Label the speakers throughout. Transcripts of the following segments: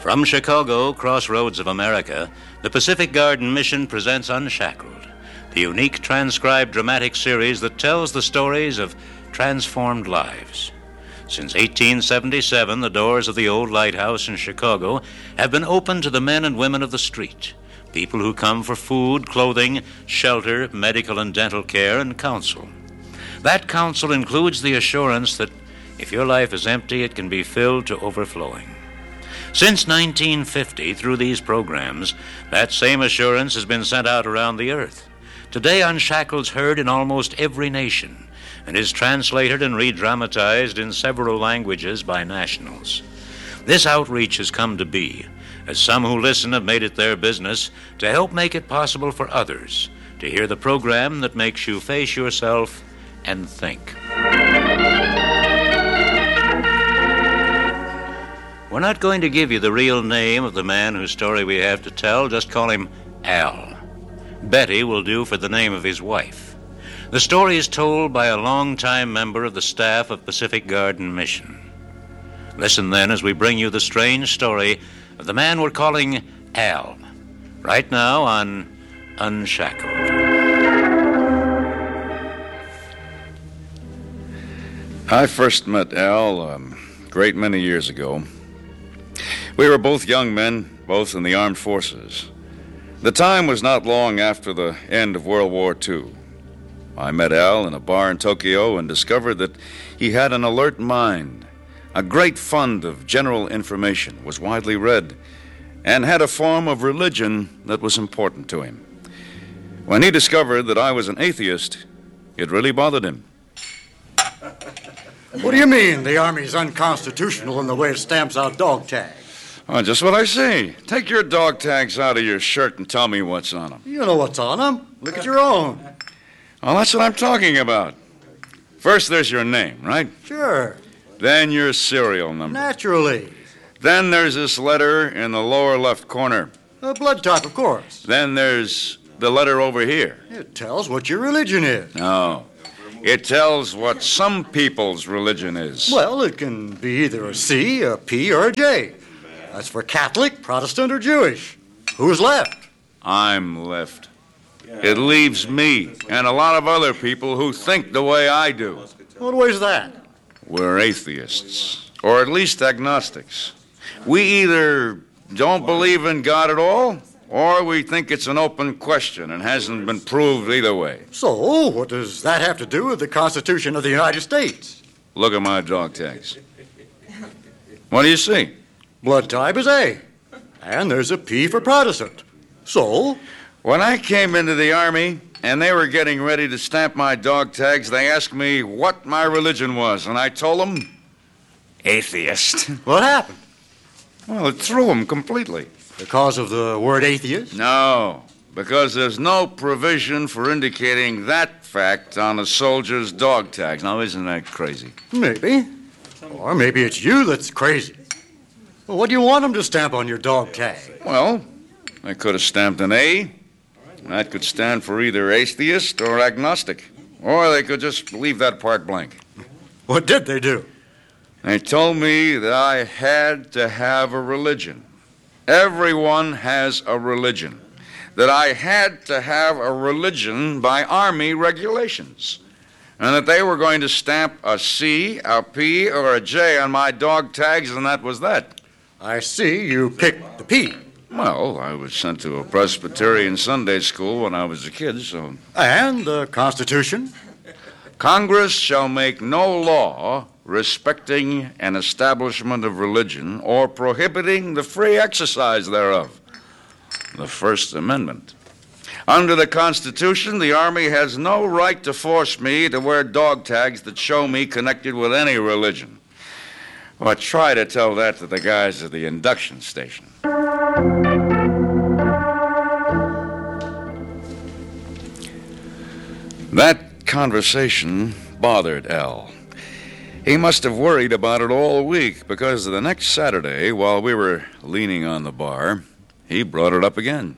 Speaker 1: From Chicago, crossroads of America, the Pacific Garden Mission presents Unshackled, the unique transcribed dramatic series that tells the stories of transformed lives. Since 1877, the doors of the old lighthouse in Chicago have been open to the men and women of the street, people who come for food, clothing, shelter, medical and dental care, and counsel. That counsel includes the assurance that if your life is empty, it can be filled to overflowing. Since 1950, through these programs, that same assurance has been sent out around the earth. Today, Unshackled's heard in almost every nation and is translated and re-dramatized in several languages by nationals. This outreach has come to be, as some who listen have made it their business to help make it possible for others to hear the program that makes you face yourself and think. We're not going to give you the real name of the man whose story we have to tell. Just call him Al. Betty will do for the name of his wife. The story is told by a longtime member of the staff of Pacific Garden Mission. Listen then as we bring you the strange story of the man we're calling Al, right now on Unshackled.
Speaker 2: I first met Al a great many years ago. We were both young men, both in the armed forces. The time was not long after the end of World War II. I met Al in a bar in Tokyo and discovered that he had an alert mind, a great fund of general information, was widely read, and had a form of religion that was important to him. When he discovered that I was an atheist, it really bothered him.
Speaker 3: What do you mean the Army's unconstitutional in the way it stamps out dog tags?
Speaker 2: Oh, just what I say. Take your dog tags out of your shirt and tell me what's on them.
Speaker 3: You know what's on them. Look at your own.
Speaker 2: Oh, that's what I'm talking about. First, there's your name, right?
Speaker 3: Sure.
Speaker 2: Then your serial number.
Speaker 3: Naturally.
Speaker 2: Then there's this letter in the lower left corner.
Speaker 3: A blood type, of course.
Speaker 2: Then there's the letter over here.
Speaker 3: It tells what your religion is.
Speaker 2: No. It tells what some people's religion is.
Speaker 3: Well, it can be either a C, a P, or a J. That's for Catholic, Protestant, or Jewish. Who's left?
Speaker 2: I'm left. It leaves me and a lot of other people who think the way I do.
Speaker 3: What way's that?
Speaker 2: We're atheists, or at least agnostics. We either don't believe in God at all, or we think it's an open question and hasn't been proved either way.
Speaker 3: So, what does that have to do with the Constitution of the United States?
Speaker 2: Look at my dog tags. What do you see?
Speaker 3: Blood type is A. And there's a P for Protestant. So?
Speaker 2: When I came into the Army and they were getting ready to stamp my dog tags, they asked me what my religion was, and I told them, atheist.
Speaker 3: What happened?
Speaker 2: Well, it threw them completely.
Speaker 3: Because of the word atheist?
Speaker 2: No, because there's no provision for indicating that fact on a soldier's dog tags. Now, isn't that crazy?
Speaker 3: Maybe. Or maybe it's you that's crazy. Well, what do you want them to stamp on your dog tag?
Speaker 2: Well, they could have stamped an A. That could stand for either atheist or agnostic. Or they could just leave that part blank.
Speaker 3: What did they do?
Speaker 2: They told me that I had to have a religion. Everyone has a religion. That I had to have a religion by Army regulations. And that they were going to stamp a C, a P, or a J on my dog tags, and that was that.
Speaker 3: I see you picked the P.
Speaker 2: Well, I was sent to a Presbyterian Sunday school when I was a kid, so...
Speaker 3: And the Constitution?
Speaker 2: Congress shall make no law respecting an establishment of religion or prohibiting the free exercise thereof. The First Amendment. Under the Constitution, the Army has no right to force me to wear dog tags that show me connected with any religion. Well, try to tell that to the guys at the induction station. That conversation bothered Al. He must have worried about it all week because the next Saturday, while we were leaning on the bar, he brought it up again.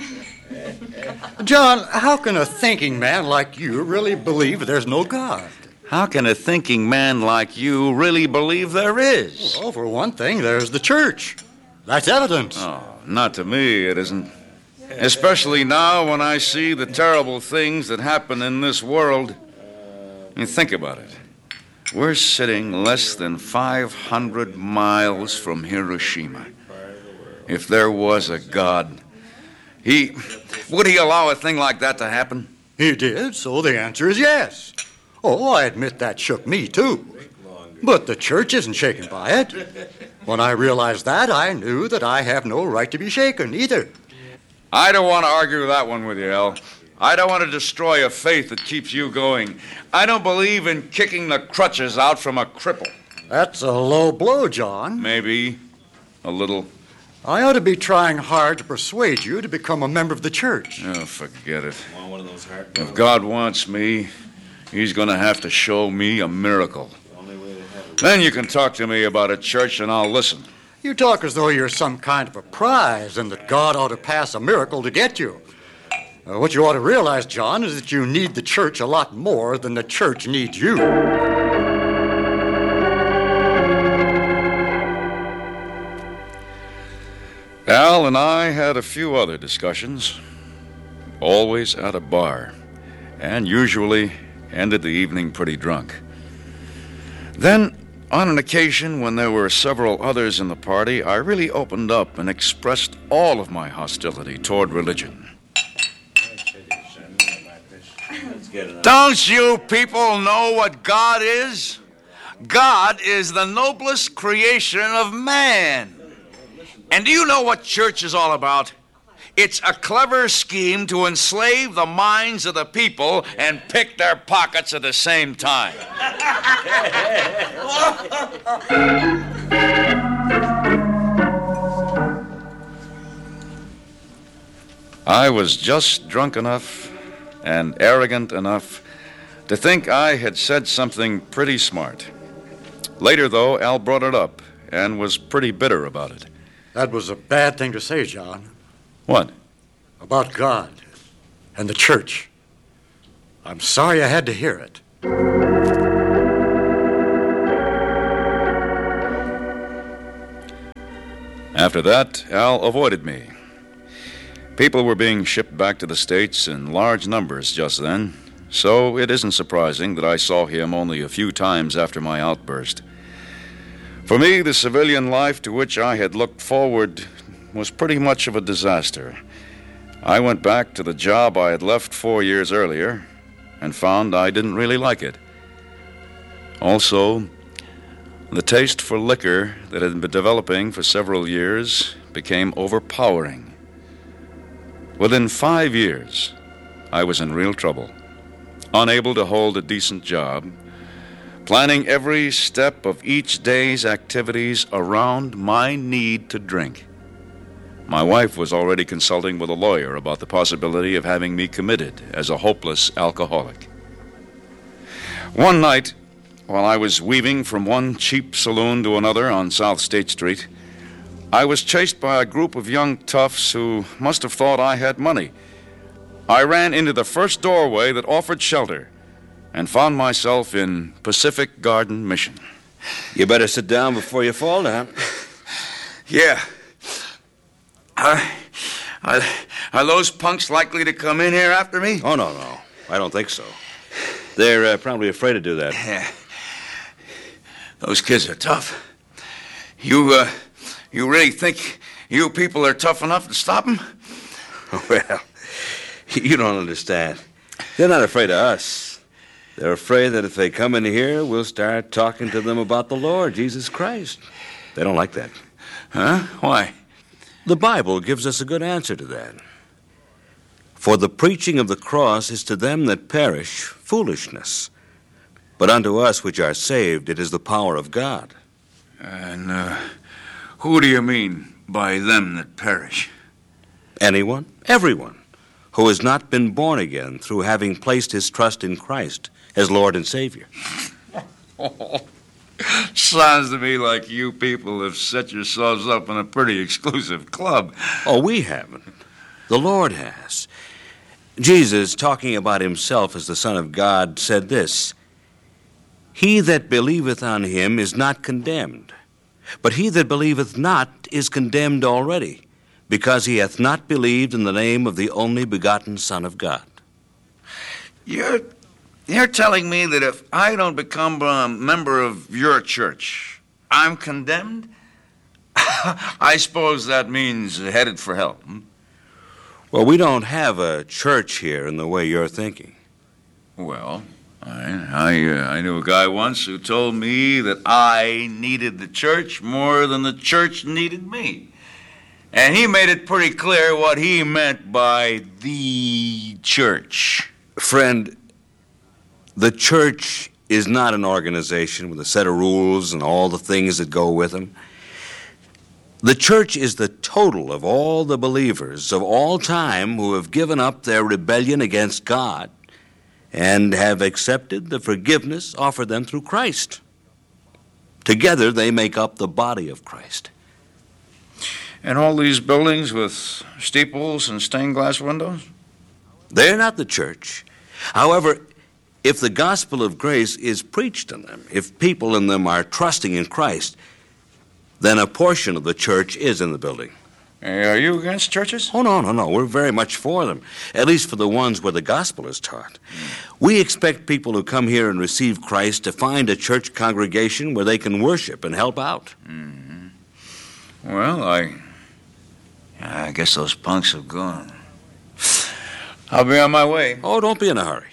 Speaker 3: John, how can a thinking man like you really believe there's no God?
Speaker 2: How can a thinking man like you really believe there is?
Speaker 3: Well, for one thing, there's the church. That's evidence.
Speaker 2: Oh, not to me, it isn't. Especially now when I see the terrible things that happen in this world. You think about it. We're sitting less than 500 miles from Hiroshima. If there was a God, would he allow a thing like that to happen?
Speaker 3: He did, so the answer is yes. Oh, I admit that shook me, too. But the church isn't shaken by it. When I realized that, I knew that I have no right to be shaken either.
Speaker 2: I don't want to argue that one with you, Al. I don't want to destroy a faith that keeps you going. I don't believe in kicking the crutches out from a cripple.
Speaker 3: That's a low blow, John.
Speaker 2: Maybe. A little.
Speaker 3: I ought to be trying hard to persuade you to become a member of the church.
Speaker 2: Oh, forget it. If God wants me, he's going to have to show me a miracle. Then you can talk to me about a church and I'll listen.
Speaker 3: You talk as though you're some kind of a prize and that God ought to pass a miracle to get you. What you ought to realize, John, is that you need the church a lot more than the church needs you.
Speaker 2: Al and I had a few other discussions, always at a bar, and usually ended the evening pretty drunk. Then, on an occasion when there were several others in the party, I really opened up and expressed all of my hostility toward religion. Don't you people know what God is? God is the noblest creation of man. And do you know what church is all about? It's a clever scheme to enslave the minds of the people and pick their pockets at the same time. I was just drunk enough and arrogant enough to think I had said something pretty smart. Later, though, Al brought it up and was pretty bitter about it.
Speaker 3: That was a bad thing to say, John.
Speaker 2: What?
Speaker 3: About God and the church. I'm sorry I had to hear it.
Speaker 2: After that, Al avoided me. People were being shipped back to the States in large numbers just then, so it isn't surprising that I saw him only a few times after my outburst. For me, the civilian life to which I had looked forward was pretty much of a disaster. I went back to the job I had left 4 years earlier and found I didn't really like it. Also, the taste for liquor that had been developing for several years became overpowering. Within 5 years, I was in real trouble, unable to hold a decent job, planning every step of each day's activities around my need to drink. My wife was already consulting with a lawyer about the possibility of having me committed as a hopeless alcoholic. One night, while I was weaving from one cheap saloon to another on South State Street, I was chased by a group of young toughs who must have thought I had money. I ran into the first doorway that offered shelter and found myself in Pacific Garden Mission.
Speaker 4: You better sit down before you fall down.
Speaker 2: Yeah. Are those punks likely to come in here after me?
Speaker 4: Oh, no. I don't think so. They're probably afraid to do that.
Speaker 2: Yeah. Those kids are tough. You really think you people are tough enough to stop them?
Speaker 4: Well, you don't understand. They're not afraid of us. They're afraid that if they come in here, we'll start talking to them about the Lord, Jesus Christ. They don't like that.
Speaker 2: Huh? Why?
Speaker 4: The Bible gives us a good answer to that. For the preaching of the cross is to them that perish foolishness, but unto us which are saved it is the power of God.
Speaker 2: And who do you mean by them that perish?
Speaker 4: Anyone, everyone, who has not been born again through having placed his trust in Christ as Lord and Savior.
Speaker 2: Sounds to me like you people have set yourselves up in a pretty exclusive club.
Speaker 4: Oh, we haven't. The Lord has. Jesus, talking about himself as the Son of God, said this, "He that believeth on him is not condemned, But he that believeth not is condemned already, because he hath not believed in the name of the only begotten Son of God.
Speaker 2: You're telling me that if I don't become a member of your church, I'm condemned? I suppose that means headed for hell.
Speaker 4: Well, we don't have a church here in the way you're thinking.
Speaker 2: Well, I knew a guy once who told me that I needed the church more than the church needed me. And he made it pretty clear what he meant by the church.
Speaker 4: Friend, the church is not an organization with a set of rules and all the things that go with them. The church is the total of all the believers of all time who have given up their rebellion against God and have accepted the forgiveness offered them through Christ. Together, they make up the body of Christ.
Speaker 2: And all these buildings with steeples and stained glass windows?
Speaker 4: They're not the church. However, if the gospel of grace is preached in them, if people in them are trusting in Christ, then a portion of the church is in the building.
Speaker 2: Are you against churches?
Speaker 4: Oh, no. We're very much for them, at least for the ones where the gospel is taught. We expect people who come here and receive Christ to find a church congregation where they can worship and help out.
Speaker 2: Mm-hmm. Well, I guess those punks have gone. I'll be on my way.
Speaker 4: Oh, don't be in a hurry.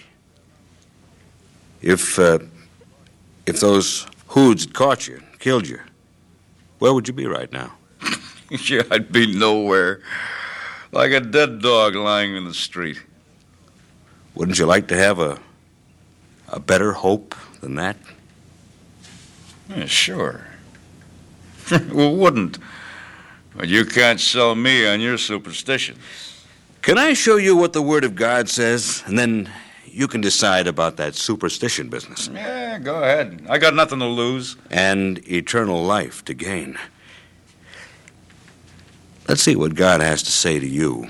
Speaker 4: If those hoods had caught you, killed you, where would you be right now?
Speaker 2: Yeah, I'd be nowhere. Like a dead dog lying in the street.
Speaker 4: Wouldn't you like to have a better hope than that?
Speaker 2: Yeah, sure. Who wouldn't? But you can't sell me on your superstitions.
Speaker 4: Can I show you what the Word of God says, and then you can decide about that superstition business?
Speaker 2: Yeah, go ahead. I got nothing to lose.
Speaker 4: And eternal life to gain. Let's see what God has to say to you.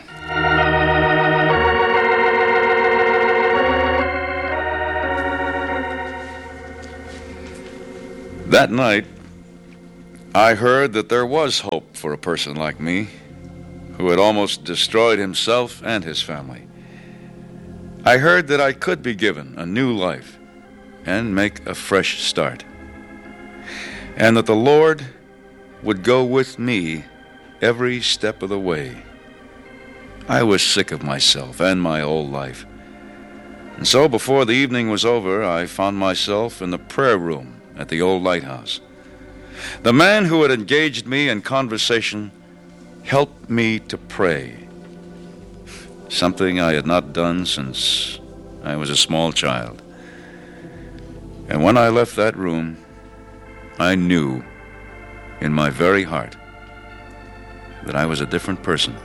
Speaker 2: That night, I heard that there was hope for a person like me, who had almost destroyed himself and his family. I heard that I could be given a new life and make a fresh start, and that the Lord would go with me every step of the way. I was sick of myself and my old life. And so before the evening was over, I found myself in the prayer room at the old lighthouse. The man who had engaged me in conversation helped me to pray, something I had not done since I was a small child. And when I left that room, I knew in my very heart that I was a different person.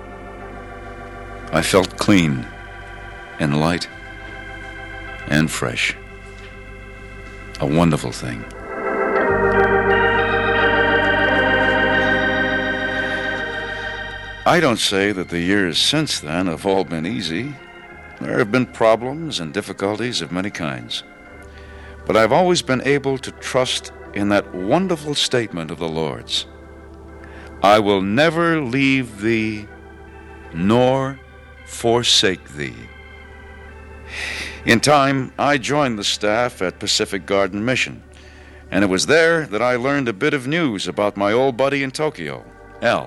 Speaker 2: I felt clean and light and fresh. A wonderful thing. I don't say that the years since then have all been easy. There have been problems and difficulties of many kinds. But I've always been able to trust in that wonderful statement of the Lord's. I will never leave thee, nor forsake thee. In time, I joined the staff at Pacific Garden Mission, and it was there that I learned a bit of news about my old buddy in Tokyo, Al.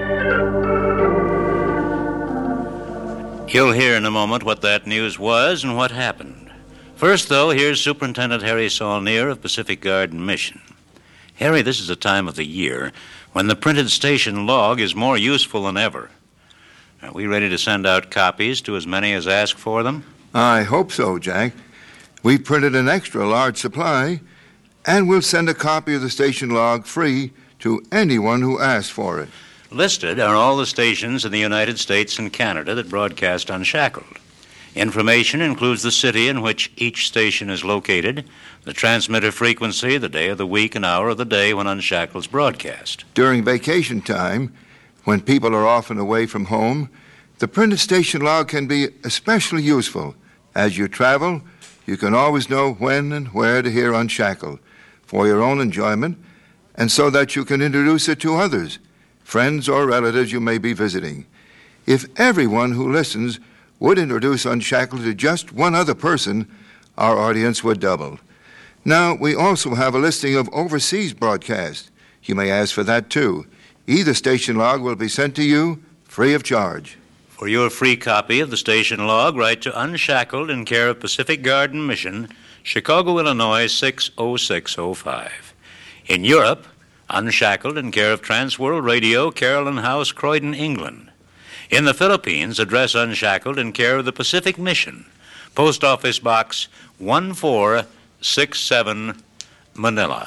Speaker 1: You'll hear in a moment what that news was and what happened. First, though, here's Superintendent Harry Saulnier of Pacific Garden Mission. Harry, this is a time of the year when the printed station log is more useful than ever. Are we ready to send out copies to as many as ask for them?
Speaker 5: I hope so, Jack. We printed an extra large supply, and we'll send a copy of the station log free to anyone who asks for it.
Speaker 1: Listed are all the stations in the United States and Canada that broadcast Unshackled. Information includes the city in which each station is located, the transmitter frequency, the day of the week and hour of the day when Unshackled is broadcast.
Speaker 5: During vacation time, when people are often away from home, the printed station log can be especially useful. As you travel, you can always know when and where to hear Unshackled for your own enjoyment and so that you can introduce it to others, friends or relatives you may be visiting. If everyone who listens would introduce Unshackled to just one other person, our audience would double. Now, we also have a listing of overseas broadcasts. You may ask for that too. Either station log will be sent to you free of charge.
Speaker 1: For your free copy of the station log, write to Unshackled in care of Pacific Garden Mission, Chicago, Illinois 60605. In Europe, Unshackled in care of Transworld Radio, Carolyn House, Croydon, England. In the Philippines, address Unshackled in care of the Pacific Mission, Post Office Box 1467, Manila.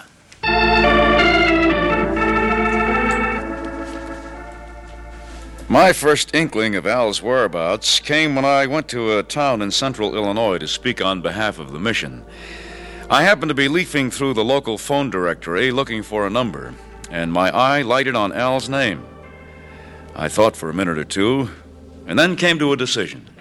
Speaker 2: My first inkling of Al's whereabouts came when I went to a town in central Illinois to speak on behalf of the mission. I happened to be leafing through the local phone directory looking for a number, and my eye lighted on Al's name. I thought for a minute or two, and then came to a decision.